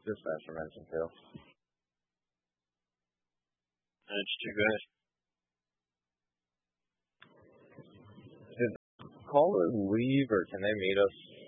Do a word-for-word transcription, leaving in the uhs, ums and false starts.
Dispatcher mentioned too. That's too good. Did the caller leave, or can they meet us